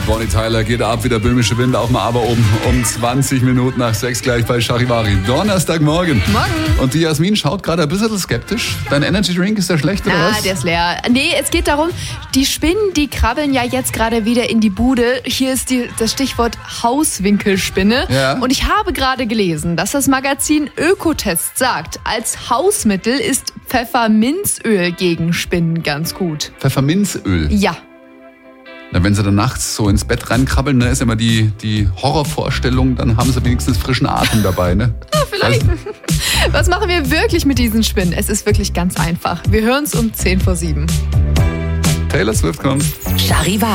Bonnie Tyler geht ab, wie der böhmische Wind auf dem Aber oben um 20 Minuten nach 6 gleich bei Charivari. Donnerstagmorgen. Morgen. Und die Jasmin schaut gerade ein bisschen skeptisch. Dein Energy Drink, ist der schlecht oder was? Der ist leer. Nee, es geht darum, die Spinnen, die krabbeln ja jetzt gerade wieder in die Bude. Hier ist das Stichwort Hauswinkelspinne. Ja. Und ich habe gerade gelesen, dass das Magazin Ökotest sagt, als Hausmittel ist Pfefferminzöl gegen Spinnen ganz gut. Pfefferminzöl. Ja. Na, wenn sie dann nachts so ins Bett reinkrabbeln, ne, ist immer die Horrorvorstellung, dann haben sie wenigstens frischen Atem dabei, ne? Ja, vielleicht. Was machen wir wirklich mit diesen Spinnen? Es ist wirklich ganz einfach. Wir hören es um 6:50. Taylor Swift kommt. Charivari.